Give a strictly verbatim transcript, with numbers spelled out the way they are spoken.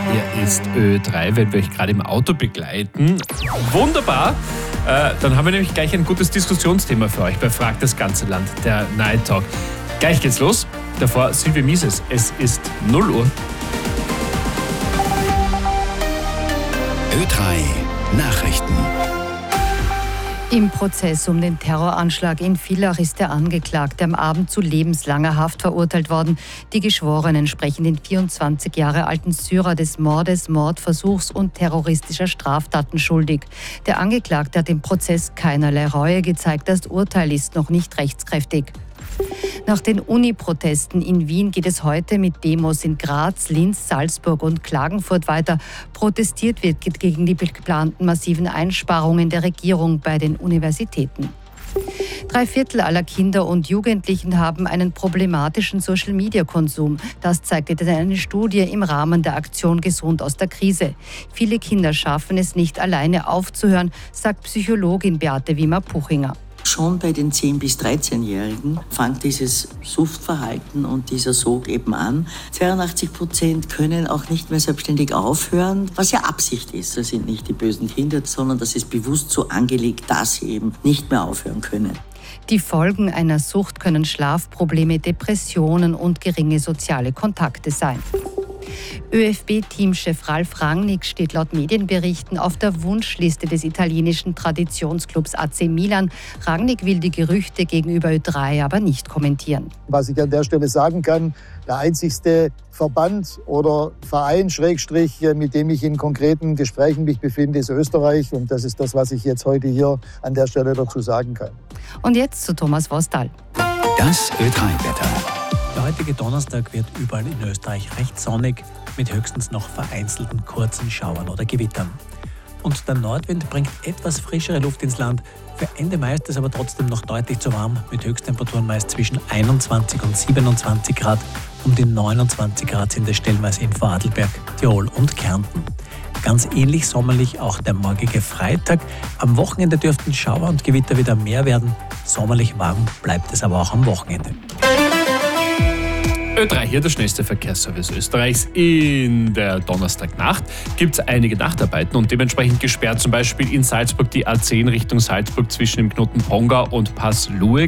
Hier ist Ö drei, wenn wir euch gerade im Auto begleiten. Wunderbar. Äh, dann haben wir nämlich gleich ein gutes Diskussionsthema für euch bei Fragt das ganze Land, der Night Talk. Gleich geht's los. Davor Sylvie Mises. Es ist null Uhr. Ö drei Nachrichten. Im Prozess um den Terroranschlag in Villach ist der Angeklagte am Abend zu lebenslanger Haft verurteilt worden. Die Geschworenen sprechen den vierundzwanzig Jahre alten Syrer des Mordes, Mordversuchs und terroristischer Straftaten schuldig. Der Angeklagte hat im Prozess keinerlei Reue gezeigt. Das Urteil ist noch nicht rechtskräftig. Nach den Uni-Protesten in Wien geht es heute mit Demos in Graz, Linz, Salzburg und Klagenfurt weiter. Protestiert wird gegen die geplanten massiven Einsparungen der Regierung bei den Universitäten. Drei Viertel aller Kinder und Jugendlichen haben einen problematischen Social-Media-Konsum. Das zeigt eine Studie im Rahmen der Aktion Gesund aus der Krise. Viele Kinder schaffen es nicht alleine aufzuhören, sagt Psychologin Beate Wimmer-Puchinger. Schon bei den zehn- bis dreizehn-Jährigen fängt dieses Suchtverhalten und dieser Sog eben an. zweiundachtzig Prozent können auch nicht mehr selbstständig aufhören, was ja Absicht ist. Das sind nicht die bösen Kinder, sondern das ist bewusst so angelegt, dass sie eben nicht mehr aufhören können. Die Folgen einer Sucht können Schlafprobleme, Depressionen und geringe soziale Kontakte sein. ÖFB-Teamchef Ralf Rangnick steht laut Medienberichten auf der Wunschliste des italienischen Traditionsclubs A C Milan. Rangnick will die Gerüchte gegenüber Ö drei aber nicht kommentieren. Was ich an der Stelle sagen kann, der einzigste Verband oder Verein, Schrägstrich, mit dem ich in konkreten Gesprächen mich befinde, ist Österreich. Und das ist das, was ich jetzt heute hier an der Stelle dazu sagen kann. Und jetzt zu Thomas Vostal. Das Ö drei-Wetter. Der heutige Donnerstag wird überall in Österreich recht sonnig, mit höchstens noch vereinzelten kurzen Schauern oder Gewittern. Und der Nordwind bringt etwas frischere Luft ins Land. Für Ende Mai ist es aber trotzdem noch deutlich zu warm, mit Höchsttemperaturen meist zwischen einundzwanzig und siebenundzwanzig Grad. Um die neunundzwanzig Grad sind es stellenweise in Vorarlberg, Tirol und Kärnten. Ganz ähnlich sommerlich auch der morgige Freitag. Am Wochenende dürften Schauer und Gewitter wieder mehr werden. Sommerlich warm bleibt es aber auch am Wochenende. Ö drei, hier der schnellste Verkehrsservice Österreichs. In der Donnerstagnacht gibt es einige Nachtarbeiten und dementsprechend gesperrt, zum Beispiel in Salzburg die A zehn Richtung Salzburg zwischen dem Knoten Pongau und Pass Lueg.